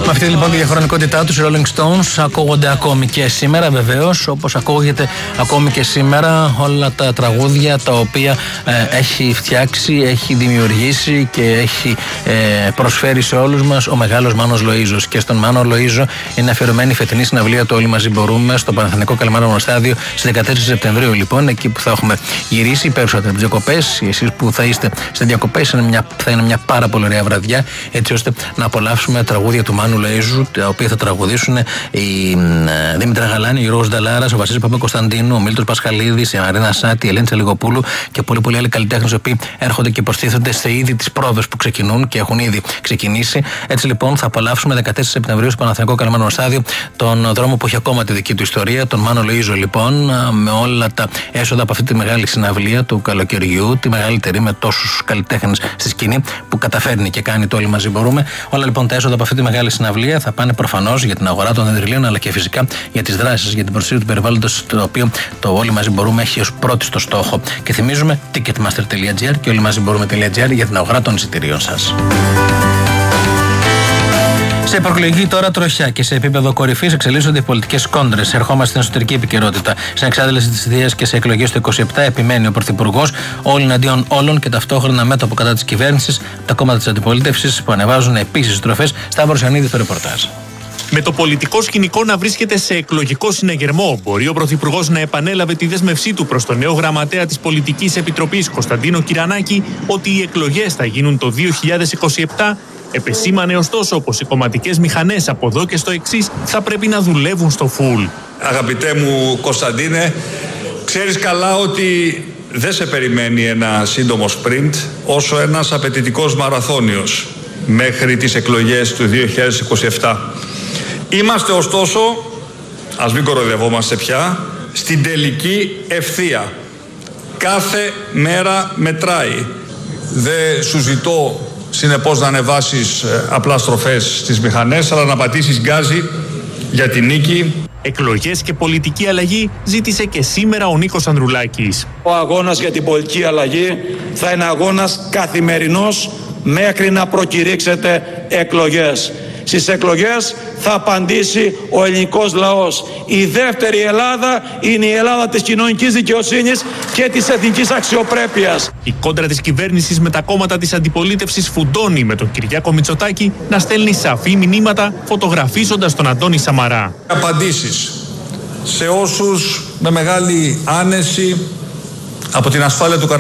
Με αυτή λοιπόν τη διαχρονικότητά τους, οι Rolling Stones ακούγονται ακόμη και σήμερα, βεβαίως, όπως ακούγεται ακόμη και σήμερα όλα τα τραγούδια τα οποία έχει φτιάξει, έχει δημιουργήσει και έχει προσφέρει σε όλους μας ο μεγάλος Μάνος Λοΐζος. Και στον Μάνο Λοΐζο είναι αφιερωμένη η φετινή συναυλία του Όλοι Μαζί Μπορούμε στο Παναθηναϊκό Καλαμάτα Μοναστάδιο στις 14 Σεπτεμβρίου. Λοιπόν, εκεί που θα έχουμε γυρίσει περισσότερο από τις διακοπές, εσείς που θα είστε σε διακοπές, θα είναι μια πάρα πολύ ωραία βραδιά, έτσι ώστε να απολαύσουμε τραγούδια του Μάνου Λοΐζου, τα οποία θα τραγουδήσουν η Δήμητρα Γαλάνη, ο Ρώος Νταλάρας, ο Βασίλης Παπακοσταντίνου, ο Μίλτος Πασχαλίδης, η Μαρίνα Σάτη, η Ελένη Τσαλιγοπούλου και πολλοί άλλοι καλλιτέχνες, οι οποίοι έρχονται και προστίθενται σε ήδη τις πρόβες που ξεκινούν και έχουν ήδη ξεκινήσει. Έτσι λοιπόν θα απολαύσουμε 14 Σεπτεμβρίου στο Παναθηναϊκό Καλαμάτα Μοναστάδιο τον δρόμο που έχει ακόμα τη δική του ιστορία, τον Μάνο Λοΐζο λοιπόν, με όλα τα έσοδα από αυτή τη μεγάλη συναυλία του καλοκαιριού, τη μεγαλύτερη με τόσους καλλιτέχνες στη σκηνή που καταφέρνει και κάνει το Όλοι Μαζί Μπορούμε. Όλα λοιπόν τα έσοδα από αυτή τη μεγάλη συναυλία θα πάνε προφανώς για την αγορά των δεντριλίων, αλλά και φυσικά για τις δράσεις, για την προστασία του περιβάλλοντος, το οποίο το Όλοι Μαζί Μπορούμε έχει ως πρώτη στο στόχο. Και θυμίζουμε ticketmaster.gr και όλοιμαζιμπορούμε.gr για την αγορά των εισιτηρίων σας. Σε προεκλογική τώρα τροχιά και σε επίπεδο κορυφής εξελίσσονται οι πολιτικές κόντρες. Ερχόμαστε στην εσωτερική επικαιρότητα. Στην εξάδελεση της ιδέας και σε εκλογές του 27 επιμένει ο Πρωθυπουργός, όλοι εναντίον όλων και ταυτόχρονα μέτωπο κατά της κυβέρνησης, τα κόμματα της αντιπολίτευσης που ανεβάζουν επίσης στροφές. Σταύρος Ιωαννίδη στο ρεπορτάζ. Με το πολιτικό σκηνικό να βρίσκεται σε εκλογικό συναγερμό, μπορεί ο Πρωθυπουργός να επανέλαβε τη δέσμευσή του προς τον νέο γραμματέα της Πολιτικής Επιτροπής, Κωνσταντίνο Κυρανάκη, ότι οι εκλογές θα γίνουν το 2027. Επεσήμανε ωστόσο πως οι κομματικές μηχανές από εδώ και στο εξής θα πρέπει να δουλεύουν στο φουλ. Αγαπητέ μου Κωνσταντίνε, ξέρεις καλά ότι δεν σε περιμένει ένα σύντομο σπριντ όσο ένας απαιτητικός μαραθώνιος μέχρι τις εκλογές του 2027. Είμαστε ωστόσο, ας μην κοροϊδευόμαστε πια, στην τελική ευθεία. Κάθε μέρα μετράει. Δεν σου ζητώ συνεπώς να ανεβάσεις απλά στροφές στις μηχανές, αλλά να πατήσεις γκάζι για την νίκη. Εκλογές και πολιτική αλλαγή ζήτησε και σήμερα ο Νίκος Ανδρουλάκης. Ο αγώνας για την πολιτική αλλαγή θα είναι αγώνας καθημερινός μέχρι να προκηρύξετε εκλογές. Στις εκλογές θα απαντήσει ο ελληνικός λαός. Η δεύτερη Ελλάδα είναι η Ελλάδα της κοινωνικής δικαιοσύνης και της εθνικής αξιοπρέπειας. Η κόντρα της κυβέρνησης με τα κόμματα της αντιπολίτευσης φουντώνει, με τον Κυριάκο Μητσοτάκη να στέλνει σαφή μηνύματα φωτογραφίζοντας τον Αντώνη Σαμαρά. Απαντήσεις σε όσους με μεγάλη άνεση από την ασφάλεια του